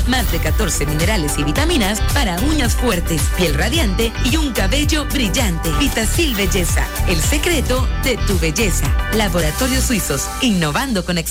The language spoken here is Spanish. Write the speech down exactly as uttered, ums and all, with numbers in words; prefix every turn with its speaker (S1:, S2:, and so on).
S1: más de catorce minerales y vitaminas para uñas fuertes, piel radiante y un cabello brillante. Vitacil Belleza, el secreto de tu belleza. Laboratorios Suizos, innovando con excelencia.